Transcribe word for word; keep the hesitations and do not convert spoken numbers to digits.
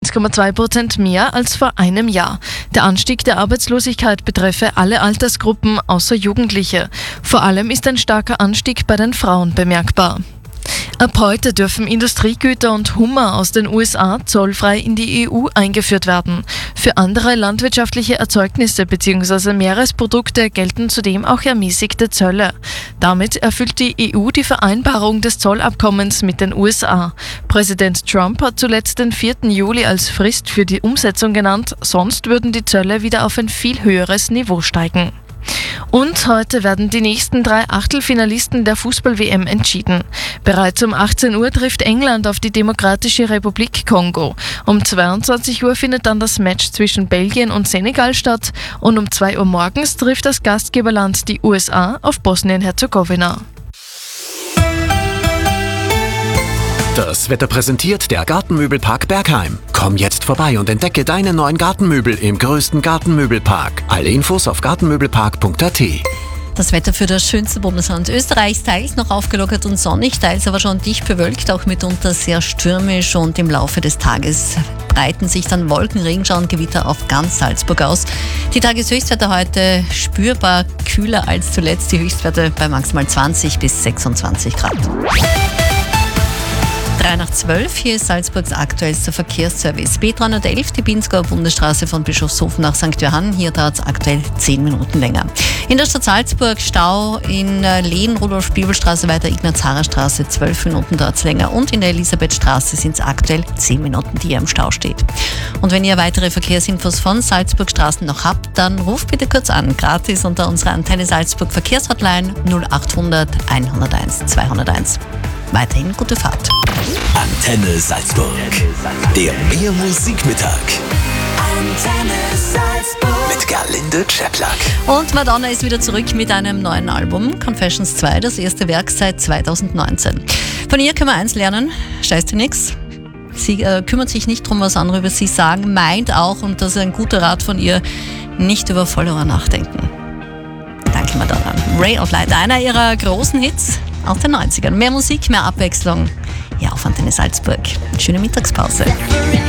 eins Komma zwei Prozent mehr als vor einem Jahr. Der Anstieg der Arbeitslosigkeit betreffe alle Altersgruppen außer Jugendliche. Vor allem ist ein starker Anstieg bei den Frauen bemerkbar. Ab heute dürfen Industriegüter und Hummer aus den U S A zollfrei in die E U eingeführt werden. Für andere landwirtschaftliche Erzeugnisse bzw. Meeresprodukte gelten zudem auch ermäßigte Zölle. Damit erfüllt die E U die Vereinbarung des Zollabkommens mit den U S A. Präsident Trump hat zuletzt den vierten Juli als Frist für die Umsetzung genannt, sonst würden die Zölle wieder auf ein viel höheres Niveau steigen. Und heute werden die nächsten drei Achtelfinalisten der Fußball-W M entschieden. Bereits um achtzehn Uhr trifft England auf die Demokratische Republik Kongo. Um zweiundzwanzig Uhr findet dann das Match zwischen Belgien und Senegal statt und um zwei Uhr morgens trifft das Gastgeberland die U S A auf Bosnien-Herzegowina. Das Wetter präsentiert der Gartenmöbelpark Bergheim. Komm jetzt vorbei und entdecke deine neuen Gartenmöbel im größten Gartenmöbelpark. Alle Infos auf gartenmöbelpark punkt a t. Das Wetter für das schönste Bundesland Österreichs, teils noch aufgelockert und sonnig, teils aber schon dicht bewölkt, auch mitunter sehr stürmisch, und im Laufe des Tages breiten sich dann Wolken, Regenschauer und Gewitter auf ganz Salzburg aus. Die Tageshöchstwerte heute spürbar kühler als zuletzt, die Höchstwerte bei maximal zwanzig bis sechsundzwanzig Grad. drei nach zwölf, hier ist Salzburgs aktuellster Verkehrsservice. B dreihundertelf, die Pinzgauer Bundesstraße von Bischofshofen nach Sankt Johann. Hier dauert es aktuell zehn Minuten länger. In der Stadt Salzburg Stau in Lehn, Rudolf-Spiebel-Straße weiter, Ignaz-Harrer-Straße, zwölf Minuten dauert es länger. Und in der Elisabethstraße sind es aktuell zehn Minuten, die ihr im Stau steht. Und wenn ihr weitere Verkehrsinfos von Salzburg Straßen noch habt, dann ruft bitte kurz an. Gratis unter unserer Antenne Salzburg Verkehrshotline null achthundert einhunderteins zweihunderteins. Weiterhin gute Fahrt. Antenne Salzburg. Der Mehr Musikmittag. Antenne Salzburg. Mit Gerlinde Czeplak. Und Madonna ist wieder zurück mit einem neuen Album. Confessions zwei, das erste Werk seit zweitausendneunzehn. Von ihr können wir eins lernen. Scheiß dir nix. Sie äh, kümmert sich nicht darum, was andere über sie sagen, meint auch, und das ist ein guter Rat von ihr, nicht über Follower nachdenken. Danke, Madonna. Ray of Light, einer ihrer großen Hits aus den neunzigern. Mehr Musik, mehr Abwechslung. Ja, auf Antenne Salzburg. Schöne Mittagspause.